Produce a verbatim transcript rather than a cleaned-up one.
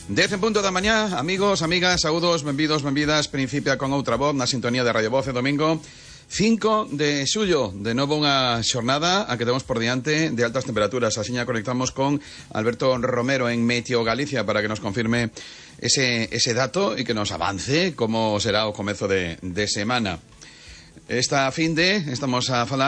Dez en punto da mañá, amigos, amigas, saúdos, benvidos, benvidas. Principia con outra voz na sintonía de Radio Voz e domingo cinco de xullo. De novo unha xornada a que temos por diante de altas temperaturas. Asiña conectamos con Alberto Romero en Meteo Galicia para que nos confirme ese, ese dato e que nos avance como será o comezo de, de semana. Esta fin de estamos a falar